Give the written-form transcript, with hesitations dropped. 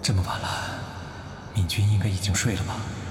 这么晚了，敏君应该已经睡了吧？